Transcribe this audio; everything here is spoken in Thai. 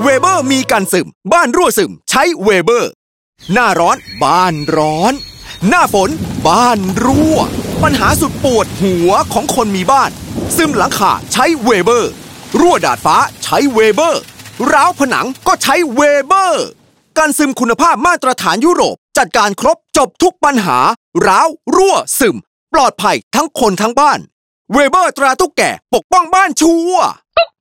เวเบอร์มีกันซึมบ้านรั่วซึมใช้เวเบอร์หน้าร้อนบ้านร้อนหน้าฝนบ้านรั่วปัญหาสุดปวดหัวของคนมีบ้านซึมหลังคาใช้เวเบอร์รั่วดาดฟ้าใช้เวเบอร์ร้าวผนังก็ใช้เวเบอร์กันซึมคุณภาพมาตรฐานยุโรปจัดการครบจบทุกปัญหาร้าวรั่วซึมปลอดภัยทั้งคนทั้งบ้านเวเบอร์ตราตุ๊กแกปกป้องบ้านชัวร์